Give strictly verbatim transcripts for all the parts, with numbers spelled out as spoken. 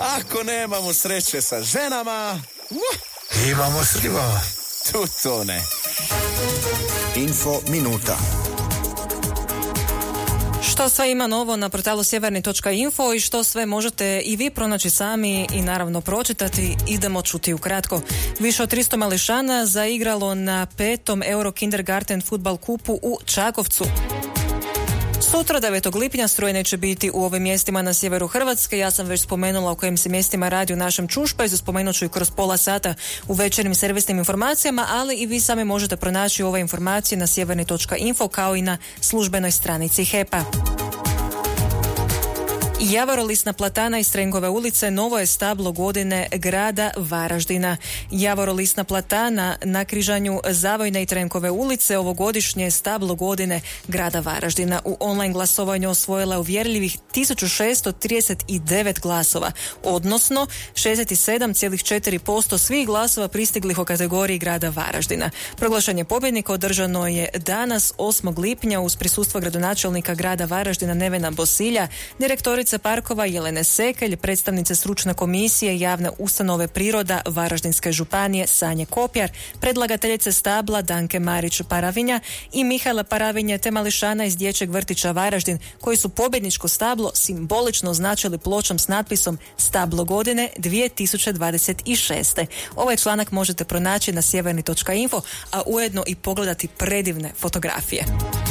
Ako nemamo sreće sa ženama, uh, imamo s ribama. Tu to ne. Info minuta. Što sve ima novo na portalu sjeverni točka info i što sve možete i vi pronaći sami i naravno pročitati, idemo čuti ukratko. Više od tristo mališana zaigralo na petom Euro Kindergarten futbal kupu u Čakovcu. Sutra devetog lipnja struje neće biti u ovim mjestima na sjeveru Hrvatske. Ja sam već spomenula o kojim se mjestima radi u našem Čušpajzu, spomenut ću i kroz pola sata u večernjim servisnim informacijama, ali i vi sami možete pronaći ove informacije na sjeverni točka info kao i na službenoj stranici H E P-a. Javorolisna platana iz Trenkove ulice novo je stablo godine grada Varaždina. Javorolisna platana na križanju Zavojne i Trenkove ulice ovogodišnje je stablo godine grada Varaždina. U online glasovanju osvojila uvjerljivih tisuću šesto trideset devet glasova, odnosno šezdeset sedam zarez četiri posto svih glasova pristiglih u kategoriji grada Varaždina. Proglašenje pobjednika održano je danas osmog lipnja uz prisustvo gradonačelnika grada Varaždina Nevena Bosilja, direktorice parkova Jelene Sekelj, predstavnice stručne komisije javne ustanove Priroda Varaždinske županije Sanje Kopjar, predlagateljice stabla Danke Marić Paravinja i Mihaela Paravinje te mališana iz dječjeg vrtića Varaždin, koji su pobjedničko stablo simbolično označili pločom s natpisom Stablo godine dvije tisuće dvadeset šest. Ovaj članak možete pronaći na sjeverni točka info, a ujedno i pogledati predivne fotografije.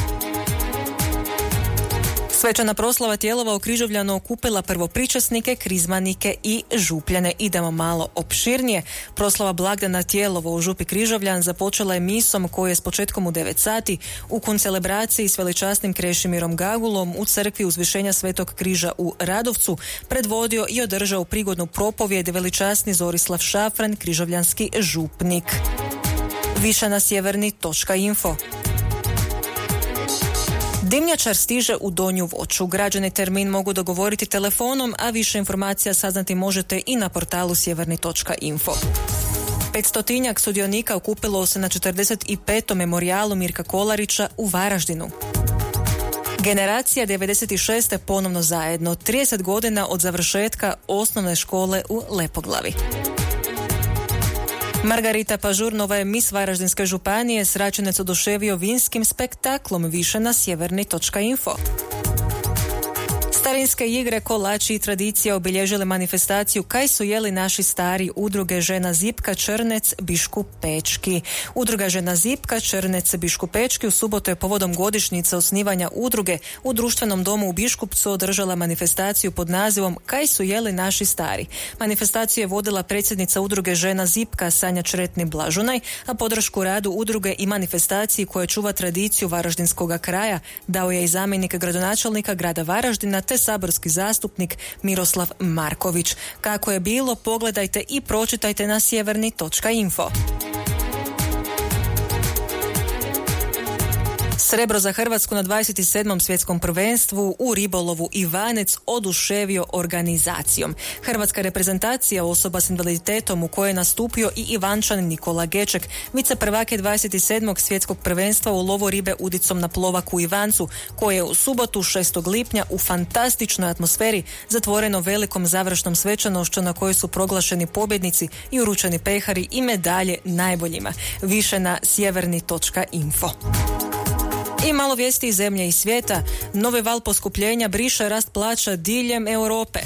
Svečana proslava Tijelova u Križovljanu okupila prvopričasnike, krizmanike i župljane. Idemo malo opširnije. Proslava blagdana Tijelovo u župi Križovljan započela je misom koju je s početkom u devet sati u koncelebraciji s veličasnim Krešimirom Gagulom u crkvi Uzvišenja Svetog Križa u Radovcu predvodio i održao prigodnu propovjed veličasni Zorislav Šafran, križovljanski župnik. Više na sjeverni točka info. Dimnjačar stiže u Donju Voću. Građani termin mogu dogovoriti telefonom, a više informacija saznati možete i na portalu sjeverni točka info. Petstotinjak sudionika okupilo se na četrdeset petom memorijalu Mirka Kolarića u Varaždinu. Generacija devedeset šeste ponovno zajedno, trideset godina od završetka osnovne škole u Lepoglavi. Margarita Pažurnova je mis Varaždinske županije, Sračinec oduševio vinskim spektaklom. Više na sjeverni točka info. Starinske igre, kolači i tradicija obilježile manifestaciju Kaj su jeli naši stari udruge Žena Zipka Črnec Biškup Pečki. Udruga Žena Zipka Črnec Biškup Pečki u subotu je povodom godišnjice osnivanja udruge u društvenom domu u Biškupcu održala manifestaciju pod nazivom Kaj su jeli naši stari. Manifestaciju je vodila predsjednica udruge Žena Zipka Sanja Čretni Blažunaj, a podršku radu udruge i manifestaciji koja čuva tradiciju varaždinskog kraja dao je i zamjenik gradonačelnika grada Varaždina te saborski zastupnik Miroslav Marković. Kako je bilo, pogledajte i pročitajte na sjeverni točka info. Srebro za Hrvatsku na dvadeset sedmom svjetskom prvenstvu u ribolovu Ivanec oduševio organizacijom. Hrvatska reprezentacija osoba s invaliditetom u kojoj je nastupio i Ivančan Nikola Geček, viceprvak je dvadeset sedmog svjetskog prvenstva u lovu ribe udicom na plovaku u Ivancu, koje je u subotu šestog lipnja u fantastičnoj atmosferi zatvoreno velikom završnom svečanošću na kojoj su proglašeni pobjednici i uručeni pehari i medalje najboljima. Više na sjeverni točka info. I malo vijesti iz zemlje i svijeta. Novi val poskupljenja briše rast plaća diljem Europe.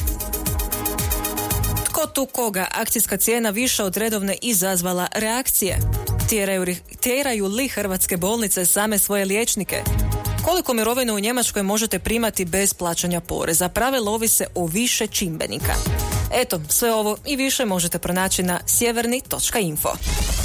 Tko tu koga? Akcijska cijena više od redovne izazvala reakcije. Tjeraju, tjeraju li hrvatske bolnice same svoje liječnike? Koliko mirovine u Njemačkoj možete primati bez plaćanja poreza? Pravilo ovise o više čimbenika. Eto, sve ovo i više možete pronaći na sjeverni točka info.